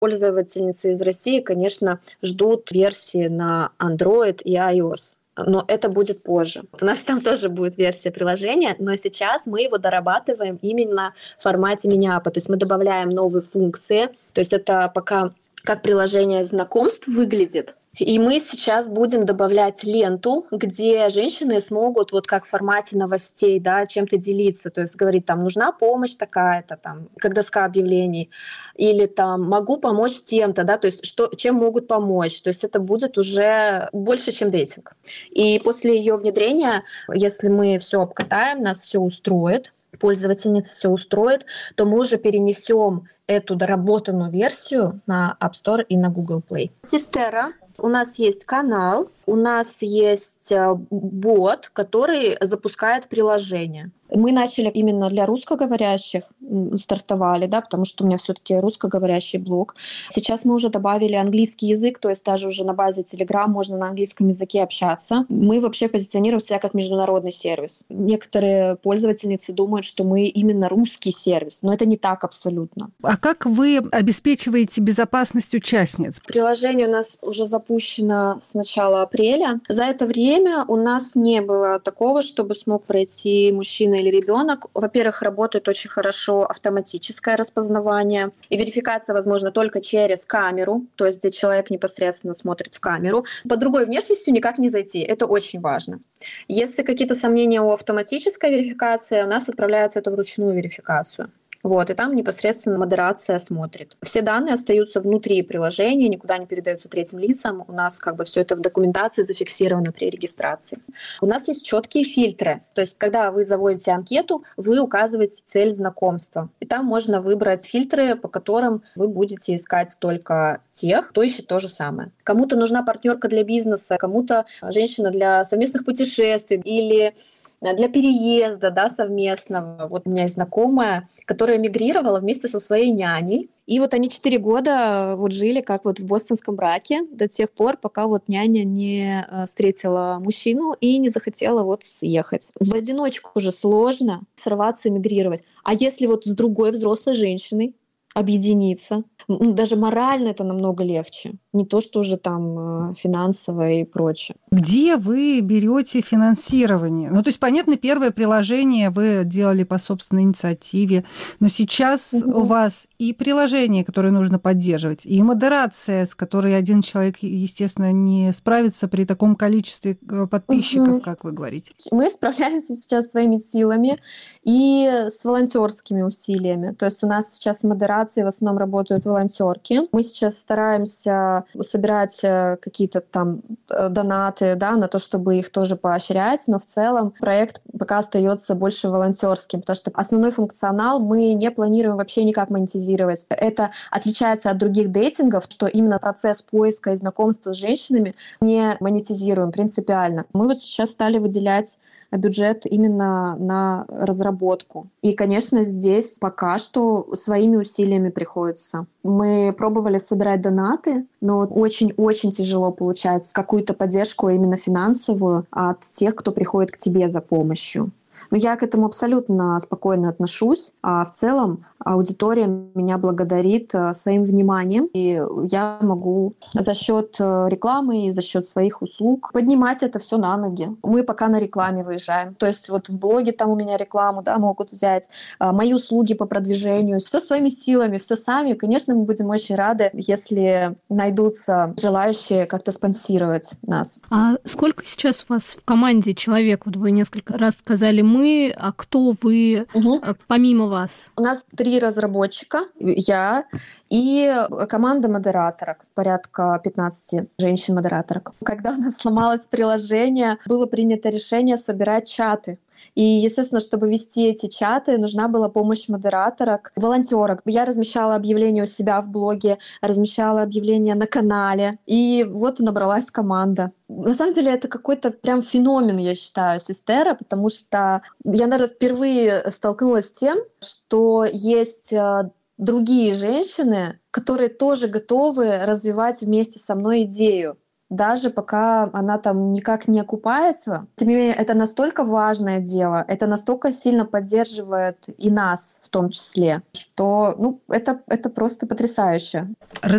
Пользовательницы из России, конечно, ждут версии на Android и iOS. Но это будет позже. У нас там тоже будет версия приложения, но сейчас мы его дорабатываем именно в формате мини-аппа. То есть мы добавляем новые функции. То есть это пока как приложение знакомств выглядит. И мы сейчас будем добавлять ленту, где женщины смогут вот как в формате новостей, да, чем-то делиться. То есть говорить, там, нужна помощь такая-то, там, как доска объявлений. Или там, могу помочь тем-то, да, то есть чем могут помочь. То есть это будет уже больше, чем дейтинг. И после ее внедрения, если мы все обкатаем, нас все устроит, пользовательница все устроит, то мы уже перенесем эту доработанную версию на App Store и на Google Play. Систера. У нас есть канал, у нас есть бот, который запускает приложение. Мы начали именно для русскоговорящих, стартовали, да, потому что у меня все-таки русскоговорящий блог. Сейчас мы уже добавили английский язык, то есть даже уже на базе Telegram можно на английском языке общаться. Мы вообще позиционируем себя как международный сервис. Некоторые пользовательницы думают, что мы именно русский сервис, но это не так абсолютно. А как вы обеспечиваете безопасность участниц? Приложение у нас уже запущено с начала апреля. За это время у нас не было такого, чтобы смог пройти мужчина или ребенок. Во-первых, работает очень хорошо автоматическое распознавание. И верификация возможна только через камеру, то есть где человек непосредственно смотрит в камеру. По другой внешностью никак не зайти. Это очень важно. Если какие-то сомнения у автоматической верификации, у нас отправляется это в ручную верификацию. Вот, и там непосредственно модерация смотрит. Все данные остаются внутри приложения, никуда не передаются третьим лицам. У нас как бы все это в документации зафиксировано при регистрации. У нас есть четкие фильтры. То есть, когда вы заводите анкету, вы указываете цель знакомства. И там можно выбрать фильтры, по которым вы будете искать только тех, кто ищет то же самое. Кому-то нужна партнерка для бизнеса, кому-то женщина для совместных путешествий или для переезда, да, совместного. Вот у меня есть знакомая, которая эмигрировала вместе со своей няней. И вот они 4 года вот жили как вот в бостонском браке до тех пор, пока вот няня не встретила мужчину и не захотела вот съехать. В одиночку уже сложно сорваться, эмигрировать. А если вот с другой взрослой женщиной объединиться, даже морально это намного легче. Не то, что уже там финансово и прочее. Где вы берете финансирование? Ну, то есть, понятно, первое приложение вы делали по собственной инициативе, но сейчас у вас и приложение, которое нужно поддерживать, и модерация, с которой один человек, естественно, не справится при таком количестве подписчиков, как вы говорите. Мы справляемся сейчас своими силами и с волонтерскими усилиями. То есть у нас сейчас в модерации в основном работают волонтерки. Мы сейчас стараемся собирать какие-то там донаты, да, на то, чтобы их тоже поощрять, но в целом проект пока остается больше волонтерским, потому что основной функционал мы не планируем вообще никак монетизировать. Это отличается от других дейтингов, что именно процесс поиска и знакомства с женщинами не монетизируем принципиально. Мы вот сейчас стали выделять бюджет именно на разработку. И, конечно, здесь пока что своими усилиями приходится. Мы пробовали собирать донаты, но очень-очень тяжело получать какую-то поддержку именно финансовую от тех, кто приходит к тебе за помощью. Но я к этому абсолютно спокойно отношусь. А в целом аудитория меня благодарит своим вниманием, и я могу за счет рекламы и за счет своих услуг поднимать это все на ноги. Мы пока на рекламе выезжаем. То есть вот в блоге там у меня рекламу, да, могут взять, мои услуги по продвижению, все своими силами, все сами. Конечно, мы будем очень рады, если найдутся желающие как-то спонсировать нас. А сколько сейчас у вас в команде человек? Вот вы несколько раз сказали «мы», а кто вы помимо вас? У нас 3 разработчика, я и команда модераторок, порядка 15 женщин-модераторок. Когда у нас сломалось приложение, было принято решение собирать чаты. И, естественно, чтобы вести эти чаты, нужна была помощь модераторок, волонтерок. Я размещала объявления у себя в блоге, размещала объявления на канале. И вот набралась команда. На самом деле это какой-то прям феномен, я считаю, Систера, потому что я, наверное, впервые столкнулась с тем, что есть другие женщины, которые тоже готовы развивать вместе со мной идею. даже пока она там никак не окупается. Тем не менее, это настолько важное дело, это настолько сильно поддерживает и нас в том числе, что это просто потрясающе.